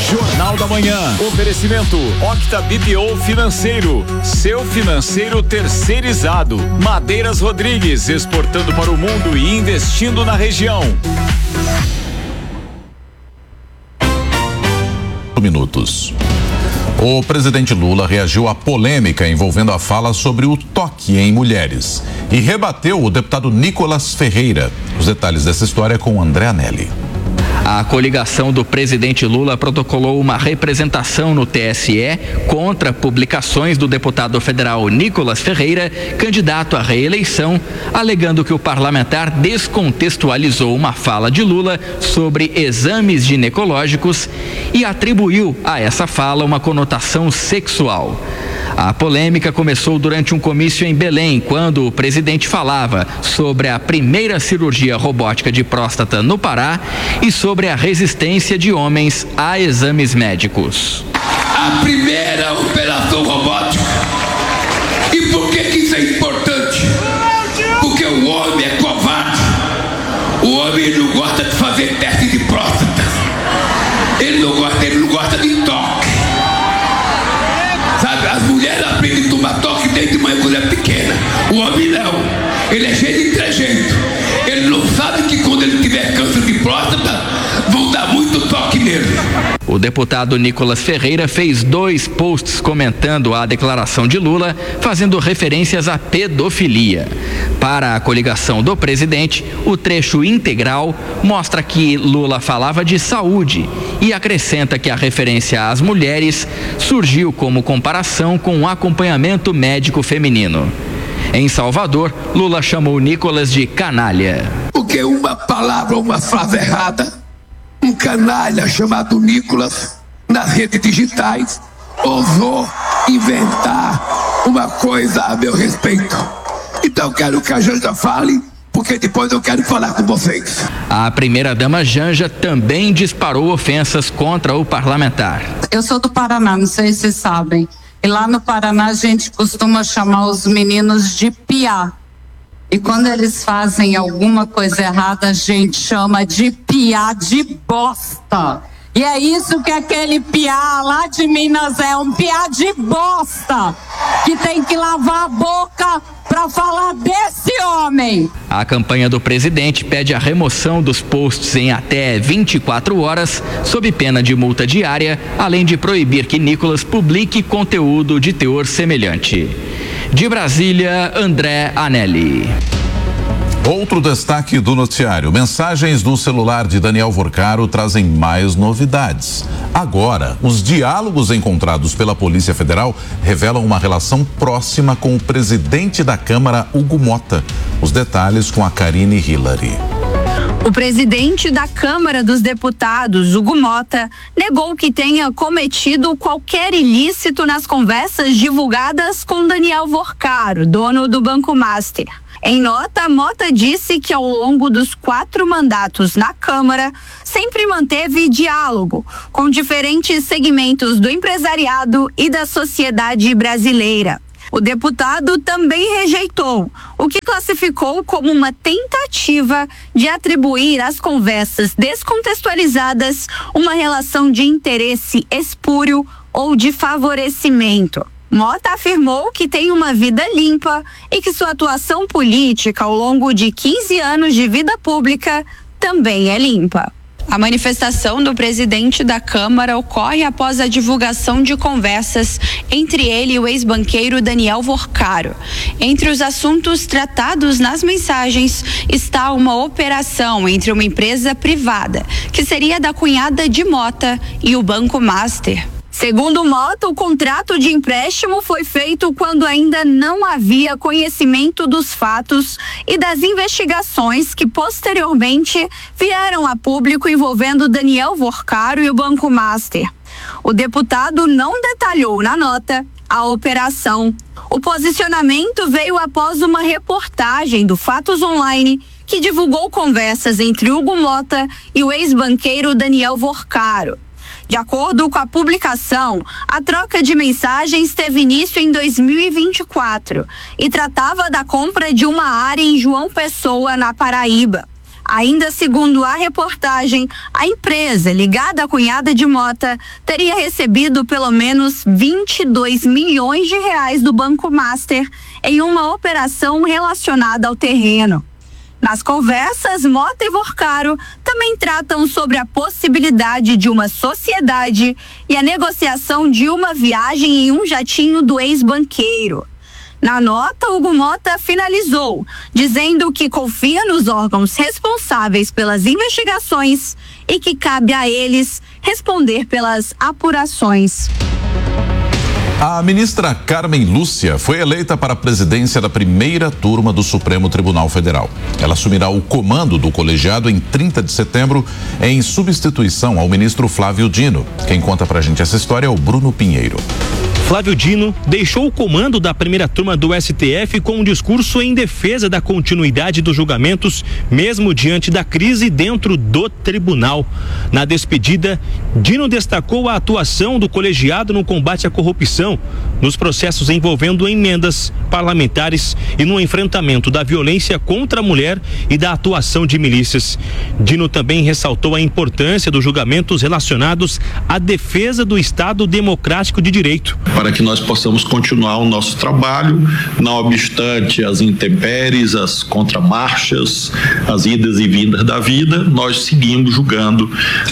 Jornal da Manhã. Oferecimento Octa BPO Financeiro. Seu financeiro terceirizado. Madeiras Rodrigues, exportando para o mundo e investindo na região. Minutos. O presidente Lula reagiu à polêmica envolvendo a fala sobre o toque em mulheres e rebateu o deputado Nicolas Ferreira. Os detalhes dessa história com André Anelli. A coligação do presidente Lula protocolou uma representação no TSE contra publicações do deputado federal Nicolas Ferreira, candidato à reeleição, alegando que o parlamentar descontextualizou uma fala de Lula sobre exames ginecológicos e atribuiu a essa fala uma conotação sexual. A polêmica começou durante um comício em Belém, quando o presidente falava sobre a primeira cirurgia robótica de próstata no Pará e sobre a resistência de homens a exames médicos. A primeira operação robótica. E por que isso é importante? Porque o homem é covarde. O homem ele não gosta de fazer teste de próstata. Ele não gosta de toque. Sabe, as mulheres aprendem a tomar toque desde uma mulher pequena. O homem não. Ele é cheio de trejeito. Ele não sabe que quando ele tiver câncer de próstata, vão dar muito toque nele. O deputado Nicolas Ferreira fez 2 posts comentando a declaração de Lula, fazendo referências à pedofilia. Para a coligação do presidente, o trecho integral mostra que Lula falava de saúde e acrescenta que a referência às mulheres surgiu como comparação com o acompanhamento médico feminino. Em Salvador, Lula chamou Nicolas de canalha. Porque uma palavra ou uma frase errada, um canalha chamado Nicolas, nas redes digitais, ousou inventar uma coisa a meu respeito. Então quero que a Janja fale, porque depois eu quero falar com vocês. A primeira-dama Janja também disparou ofensas contra o parlamentar. Eu sou do Paraná, não sei se vocês sabem. E lá no Paraná a gente costuma chamar os meninos de piá. E quando eles fazem alguma coisa errada, a gente chama de piá de bosta. E é isso que aquele piá lá de Minas é, um piá de bosta, que tem que lavar a boca para falar desse homem. A campanha do presidente pede a remoção dos posts em até 24 horas, sob pena de multa diária, além de proibir que Nicolas publique conteúdo de teor semelhante. De Brasília, André Anelli. Outro destaque do noticiário: mensagens do celular de Daniel Vorcaro trazem mais novidades. Agora, os diálogos encontrados pela Polícia Federal revelam uma relação próxima com o presidente da Câmara, Hugo Mota. Os detalhes com a Karine Hillary. O presidente da Câmara dos Deputados, Hugo Mota, negou que tenha cometido qualquer ilícito nas conversas divulgadas com Daniel Vorcaro, dono do Banco Master. Em nota, Mota disse que ao longo dos 4 mandatos na Câmara, sempre manteve diálogo com diferentes segmentos do empresariado e da sociedade brasileira. O deputado também rejeitou o que classificou como uma tentativa de atribuir às conversas descontextualizadas uma relação de interesse espúrio ou de favorecimento. Mota afirmou que tem uma vida limpa e que sua atuação política ao longo de 15 anos de vida pública também é limpa. A manifestação do presidente da Câmara ocorre após a divulgação de conversas entre ele e o ex-banqueiro Daniel Vorcaro. Entre os assuntos tratados nas mensagens está uma operação entre uma empresa privada, que seria da cunhada de Mota, e o Banco Master. Segundo Mota, o contrato de empréstimo foi feito quando ainda não havia conhecimento dos fatos e das investigações que posteriormente vieram a público envolvendo Daniel Vorcaro e o Banco Master. O deputado não detalhou na nota a operação. O posicionamento veio após uma reportagem do Fatos Online que divulgou conversas entre Hugo Mota e o ex-banqueiro Daniel Vorcaro. De acordo com a publicação, a troca de mensagens teve início em 2024 e tratava da compra de uma área em João Pessoa, na Paraíba. Ainda segundo a reportagem, a empresa ligada à cunhada de Mota teria recebido pelo menos 22 milhões de reais do Banco Master em uma operação relacionada ao terreno. Nas conversas, Mota e Vorcaro também tratam sobre a possibilidade de uma sociedade e a negociação de uma viagem em um jatinho do ex-banqueiro. Na nota, Hugo Mota finalizou, dizendo que confia nos órgãos responsáveis pelas investigações e que cabe a eles responder pelas apurações. A ministra Carmen Lúcia foi eleita para a presidência da primeira turma do Supremo Tribunal Federal. Ela assumirá o comando do colegiado em 30 de setembro, em substituição ao ministro Flávio Dino. Quem conta pra gente essa história é o Bruno Pinheiro. Flávio Dino deixou o comando da primeira turma do STF com um discurso em defesa da continuidade dos julgamentos, mesmo diante da crise dentro do tribunal. Na despedida, Dino destacou a atuação do colegiado no combate à corrupção, nos processos envolvendo emendas parlamentares e no enfrentamento da violência contra a mulher e da atuação de milícias. Dino também ressaltou a importância dos julgamentos relacionados à defesa do Estado Democrático de Direito. Para que nós possamos continuar o nosso trabalho, não obstante as intempéries, as contramarchas, as idas e vindas da vida, nós seguimos julgando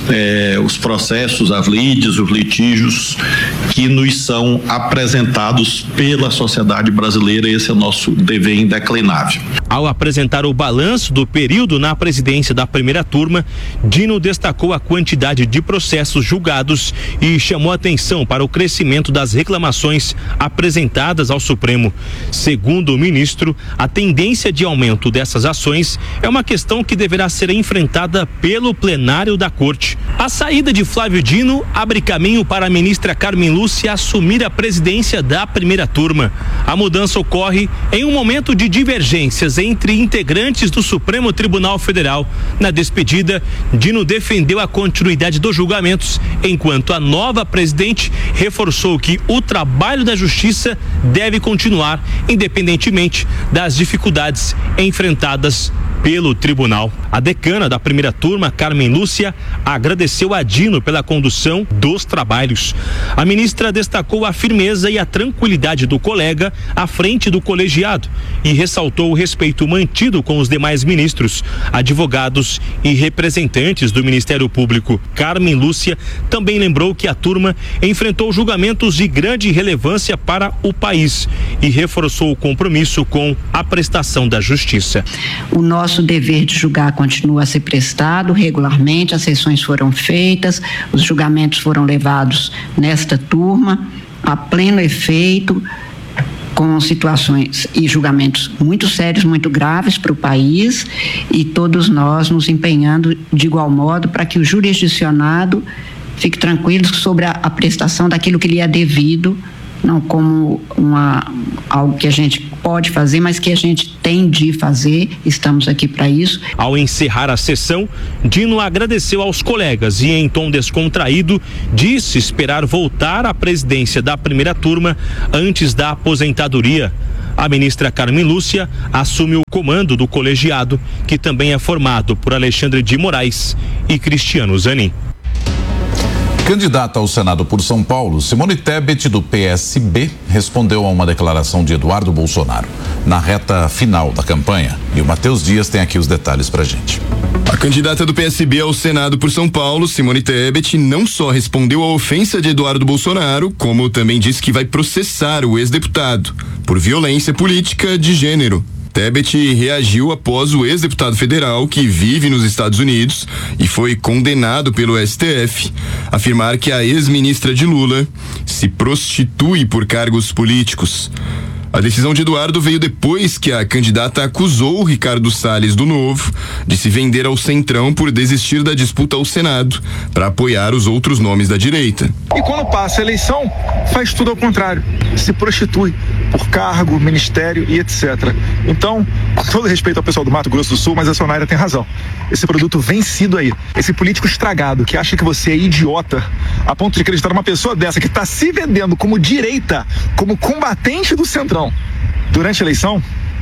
os processos, as lides, os litígios que nos são apresentados pela sociedade brasileira. Esse é o nosso dever indeclinável. Ao apresentar o balanço do período na presidência da primeira turma, Dino destacou a quantidade de processos julgados e chamou atenção para o crescimento das reclamações apresentadas ao Supremo. Segundo o ministro, a tendência de aumento dessas ações é uma questão que deverá ser enfrentada pelo plenário da Corte. A saída de Flávio Dino abre caminho para a ministra Carmen Lúcia assumir a presidência da primeira turma. A mudança ocorre em um momento de divergências entre integrantes do Supremo Tribunal Federal. Na despedida, Dino defendeu a continuidade dos julgamentos, enquanto a nova presidente reforçou que o trabalho da justiça deve continuar, independentemente das dificuldades enfrentadas pelo tribunal. A decana da primeira turma, Carmen Lúcia, agradeceu a Dino pela condução dos trabalhos. A ministra destacou a firmeza e a tranquilidade do colega à frente do colegiado e ressaltou o respeito mantido com os demais ministros, advogados e representantes do Ministério Público. Carmen Lúcia também lembrou que a turma enfrentou julgamentos de grande relevância para o país e reforçou o compromisso com a prestação da justiça. O nosso dever de julgar continua a ser prestado regularmente, as sessões foram feitas, os julgamentos foram levados nesta turma a pleno efeito, com situações e julgamentos muito sérios, muito graves para o país, e todos nós nos empenhando de igual modo para que o jurisdicionado fique tranquilo sobre a prestação daquilo que lhe é devido, não como algo que a gente pode fazer, mas que a gente tem de fazer. Estamos aqui para isso. Ao encerrar a sessão, Dino agradeceu aos colegas e, em tom descontraído, disse esperar voltar à presidência da primeira turma antes da aposentadoria. A ministra Carmen Lúcia assume o comando do colegiado, que também é formado por Alexandre de Moraes e Cristiano Zanin. Candidata ao Senado por São Paulo, Simone Tebet, do PSB, respondeu a uma declaração de Eduardo Bolsonaro na reta final da campanha. E o Matheus Dias tem aqui os detalhes pra gente. A candidata do PSB ao Senado por São Paulo, Simone Tebet, não só respondeu à ofensa de Eduardo Bolsonaro, como também disse que vai processar o ex-deputado por violência política de gênero. Tebet reagiu após o ex-deputado federal, que vive nos Estados Unidos e foi condenado pelo STF, afirmar que a ex-ministra de Lula se prostitui por cargos políticos. A decisão de Eduardo veio depois que a candidata acusou o Ricardo Salles, do Novo, de se vender ao Centrão por desistir da disputa ao Senado para apoiar os outros nomes da direita. E quando passa a eleição, faz tudo ao contrário, se prostitui por cargo, ministério e etc. Então, com todo respeito ao pessoal do Mato Grosso do Sul, mas a Sonaira tem razão. Esse produto vencido aí, esse político estragado que acha que você é idiota a ponto de acreditar numa pessoa dessa que está se vendendo como direita, como combatente do Centrão durante a eleição,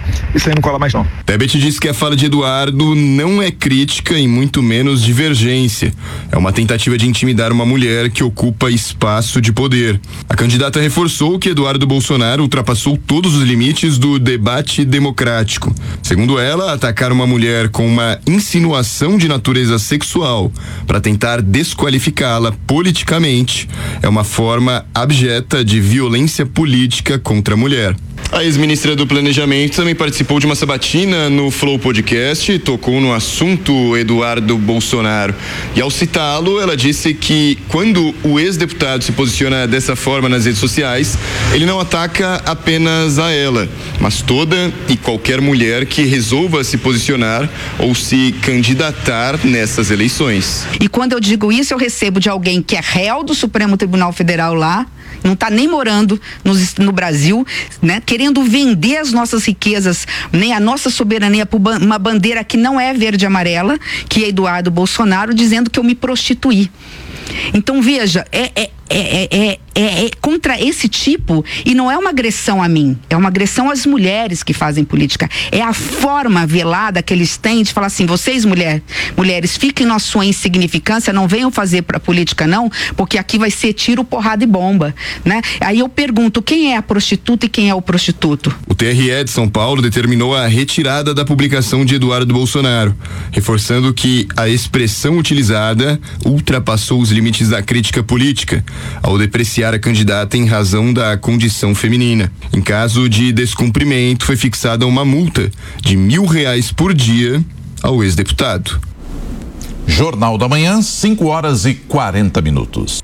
isso aí não cola mais não. Tebet disse que a fala de Eduardo não é crítica e muito menos divergência. É uma tentativa de intimidar uma mulher que ocupa espaço de poder. A candidata reforçou que Eduardo Bolsonaro ultrapassou todos os limites do debate democrático. Segundo ela, atacar uma mulher com uma insinuação de natureza sexual para tentar desqualificá-la politicamente é uma forma abjeta de violência política contra a mulher. A ex-ministra do Planejamento também participou de uma sabatina no Flow Podcast e tocou no assunto Eduardo Bolsonaro. E ao citá-lo, ela disse que quando o ex-deputado se posiciona dessa forma nas redes sociais, ele não ataca apenas a ela, mas toda e qualquer mulher que resolva se posicionar ou se candidatar nessas eleições. E quando eu digo isso, eu recebo de alguém que é réu do Supremo Tribunal Federal lá, não está nem morando no Brasil, né? Querendo vender as nossas riquezas, nem a nossa soberania por uma bandeira que não é verde e amarela, que é Eduardo Bolsonaro, dizendo que eu me prostituí. Então veja, é contra esse tipo, e não é uma agressão a mim, é uma agressão às mulheres que fazem política. É a forma velada que eles têm de falar assim: vocês mulheres, fiquem na sua insignificância, não venham fazer pra política não, porque aqui vai ser tiro, porrada e bomba, né? Aí eu pergunto, quem é a prostituta e quem é o prostituto? O TRE de São Paulo determinou a retirada da publicação de Eduardo Bolsonaro, reforçando que a expressão utilizada ultrapassou os limites da crítica política, ao depreciar a candidata em razão da condição feminina. Em caso de descumprimento, foi fixada uma multa de R$1.000 por dia ao ex-deputado. Jornal da Manhã, 5h40.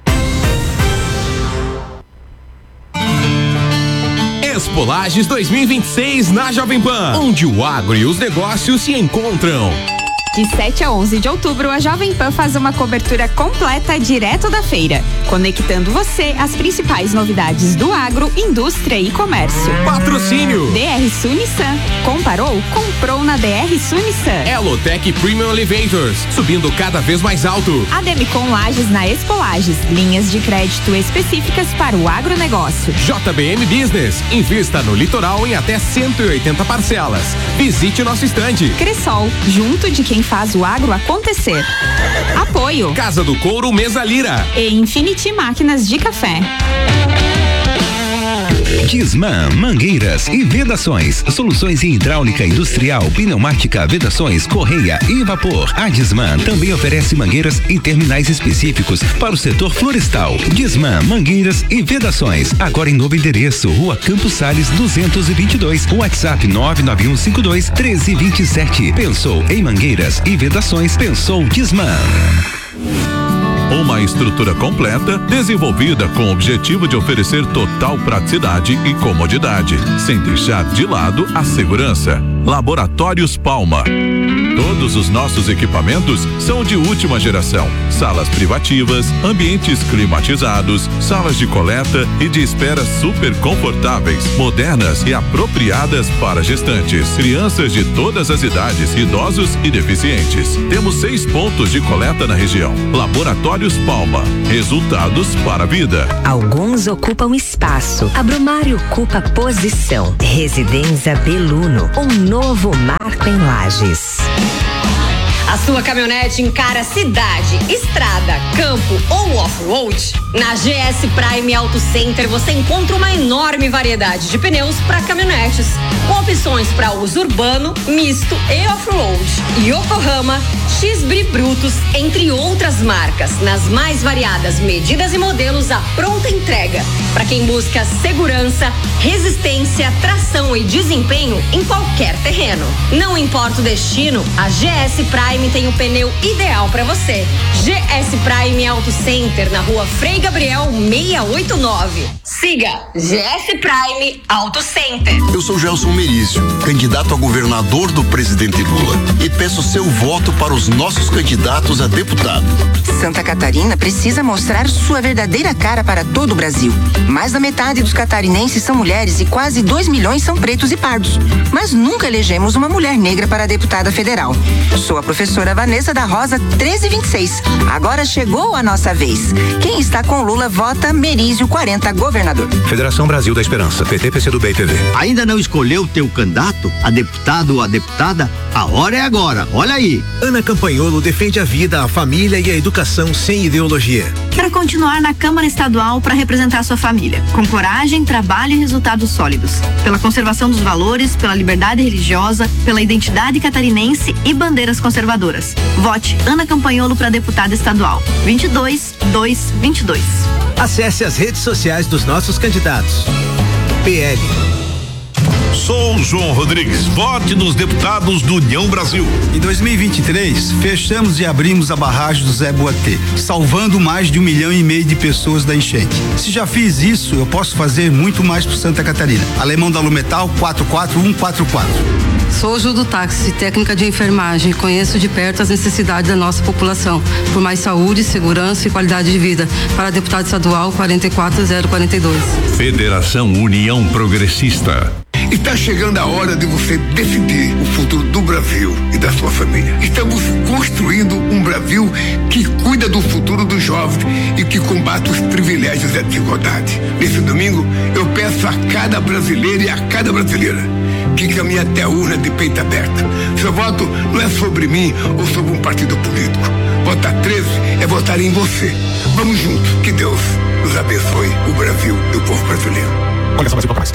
Expo Lages 2026 na Jovem Pan, onde o agro e os negócios se encontram. De 7 a 11 de outubro, a Jovem Pan faz uma cobertura completa direto da feira, conectando você às principais novidades do agro, indústria e comércio. Patrocínio DR Sul Nissan. Comparou? Comprou na DR Sul Nissan. Elotec Premium Elevators, subindo cada vez mais alto. Ademicon Lages na Expo Lages, linhas de crédito específicas para o agronegócio. JBM Business, invista no litoral em até 180 parcelas. Visite nosso estande. Cressol, junto de quem faz o agro acontecer. Apoio Casa do Couro Mesa Lira e Infinity Máquinas de Café. Disman, mangueiras e vedações, soluções em hidráulica industrial, pneumática, vedações, correia e vapor. A Disman também oferece mangueiras em terminais específicos para o setor florestal. Disman, mangueiras e vedações, agora em novo endereço, Rua Campos Sales 222, WhatsApp 991521327. Pensou em mangueiras e vedações? Pensou Disman. Uma estrutura completa, desenvolvida com o objetivo de oferecer total praticidade e comodidade, sem deixar de lado a segurança. Laboratórios Palma. Todos os nossos equipamentos são de última geração. Salas privativas, ambientes climatizados, salas de coleta e de espera super confortáveis, modernas e apropriadas para gestantes, crianças de todas as idades, idosos e deficientes. Temos 6 pontos de coleta na região. Laboratórios Palma. Resultados para a vida. Alguns ocupam espaço. A Brumário ocupa posição. Residência Beluno. Um novo marco em Lages. A sua caminhonete encara cidade, estrada, campo ou off-road? Na GS Prime Auto Center você encontra uma enorme variedade de pneus para caminhonetes, com opções para uso urbano, misto e off-road. Yokohama, X-Bri Brutus, entre outras marcas, nas mais variadas medidas e modelos à pronta entrega, para quem busca segurança, resistência, tração e desempenho em qualquer terreno. Não importa o destino, a GS Prime tem o pneu ideal para você. GS Prime Auto Center, na Rua Frei Gabriel 689. Siga GS Prime Auto Center. Eu sou Gelson Merizio, candidato a governador do presidente Lula, e peço seu voto para os nossos candidatos a deputado. Santa Catarina precisa mostrar sua verdadeira cara para todo o Brasil. Mais da metade dos catarinenses são mulheres e quase 2 milhões são pretos e pardos. Mas nunca elegemos uma mulher negra para deputada federal. Sou a professora professora Vanessa da Rosa, 1326. Agora chegou a nossa vez. Quem está com Lula vota Merizio 40, governador. Federação Brasil da Esperança, PT, PCdoB e PV. Ainda não escolheu o teu candidato, a deputado ou a deputada? A hora é agora, olha aí. Ana Campanholo defende a vida, a família e a educação sem ideologia. Quero continuar na Câmara Estadual para representar sua família, com coragem, trabalho e resultados sólidos. Pela conservação dos valores, pela liberdade religiosa, pela identidade catarinense e bandeiras conservadoras. Vote Ana Campanholo para deputada estadual. 22-222. Acesse as redes sociais dos nossos candidatos. PL. Sou João Rodrigues. Vote nos deputados do União Brasil. Em 2023, fechamos e abrimos a barragem do Zé Boatê, salvando mais de 1,5 milhão de pessoas da enchente. Se já fiz isso, eu posso fazer muito mais por Santa Catarina. Alemão da Lumetal 44144. Sou Ju do Táxi, técnica de enfermagem. Conheço de perto as necessidades da nossa população. Por mais saúde, segurança e qualidade de vida. Para deputado estadual 44042. Federação União Progressista. Está chegando a hora de você decidir o futuro do Brasil e da sua família. Estamos construindo um Brasil que cuida do futuro dos jovens e que combate os privilégios e a desigualdade. Nesse domingo, eu peço a cada brasileiro e a cada brasileira que caminhe até a urna de peito aberto. Seu voto não é sobre mim ou sobre um partido político. Votar 13 é votar em você. Vamos juntos. Que Deus nos abençoe, o Brasil e o povo brasileiro. Olha só,